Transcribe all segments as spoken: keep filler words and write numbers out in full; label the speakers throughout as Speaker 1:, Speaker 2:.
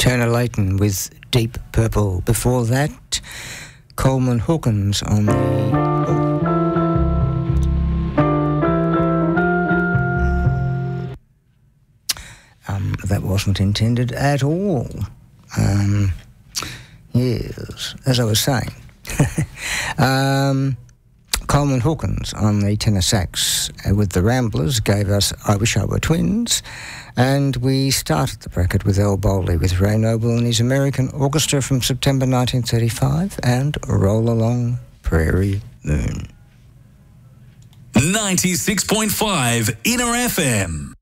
Speaker 1: Turner Layton with Deep Purple. Before that, Coleman Hawkins on the... Oh. Um, that wasn't intended at all. Um, yes, as I was saying. um, Coleman Hawkins on the tenor sax uh, with the Ramblers gave us I Wish I Were Twins, and we started the bracket with Al Bowley with Ray Noble and his American Orchestra from September nineteen thirty-five and Roll Along Prairie Moon.
Speaker 2: ninety-six point five Inner F M.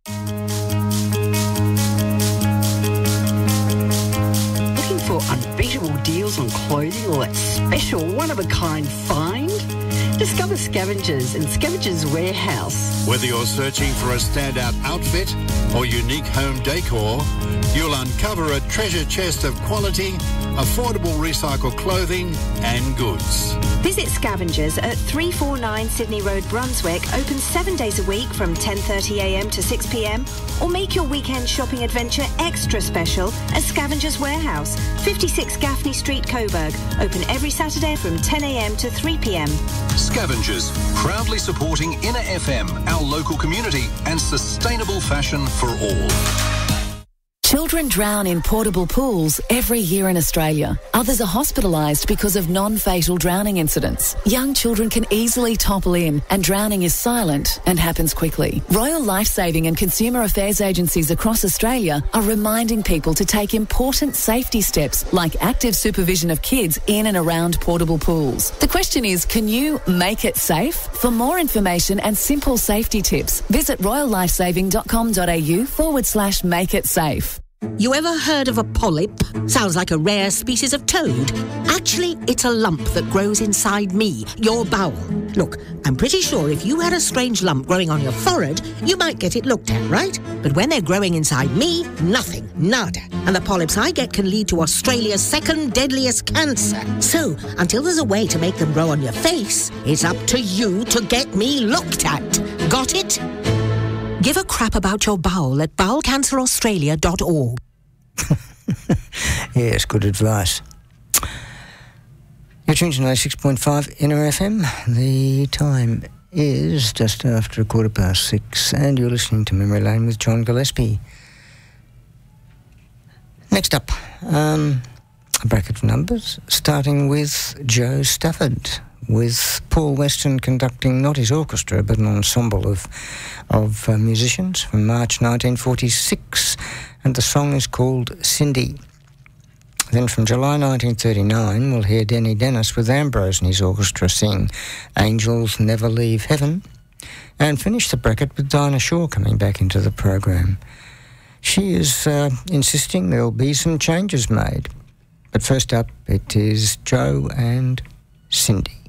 Speaker 3: Looking for unbeatable deals on clothing or that special one-of-a-kind find? Discover Scavengers and Scavengers Warehouse.
Speaker 4: Whether you're searching for a standout outfit or unique home decor, you'll uncover a treasure chest of quality, affordable recycled clothing and goods.
Speaker 5: Visit Scavengers at three forty-nine Sydney Road, Brunswick, open seven days a week from ten thirty a m to six p m, or make your weekend shopping adventure extra special at Scavengers Warehouse, fifty-six Gaffney Street, Coburg, open every Saturday from ten a m to three p m.
Speaker 6: Scavengers, proudly supporting Inner F M, our local community, and sustainable fashion for all.
Speaker 7: Children drown in portable pools every year in Australia. Others are hospitalised because of non-fatal drowning incidents. Young children can easily topple in, and drowning is silent and happens quickly. Royal Lifesaving and consumer affairs agencies across Australia are reminding people to take important safety steps like active supervision of kids in and around portable pools. The question is, can you make it safe? For more information and simple safety tips, visit royallifesaving.com.au forward slash make it safe.
Speaker 8: You ever heard of a polyp? Sounds like a rare species of toad. Actually, it's a lump that grows inside me, your bowel. Look, I'm pretty sure if you had a strange lump growing on your forehead, you might get it looked at, right? But when they're growing inside me, nothing, nada. And the polyps I get can lead to Australia's second deadliest cancer. So, until there's a way to make them grow on your face, it's up to you to get me looked at. Got it? Give a crap about your bowel at bowel cancer australia dot org.
Speaker 1: Yes, good advice. You're tuned to ninety-six point five Inner F M. The time is just after a quarter past six, and you're listening to Memory Lane with John Gillespie. Next up, um, a bracket of numbers, starting with Joe Stafford, with Paul Weston conducting not his orchestra but an ensemble of of uh, musicians from March nineteen forty-six, and the song is called Cindy. Then from July nineteen thirty-nine we'll hear Denny Dennis with Ambrose and his orchestra sing Angels Never Leave Heaven, and finish the bracket with Dinah Shaw coming back into the program. She is uh, insisting there'll be some changes made. But first up, it is Joe and Cindy.